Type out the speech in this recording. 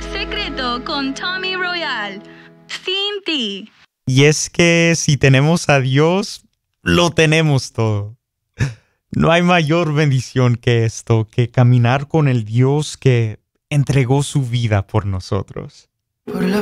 Secreto con Tommy Royal. Sin ti. Y es que si tenemos a Dios, lo tenemos todo. No hay mayor bendición que esto, que caminar con el Dios que entregó su vida por nosotros.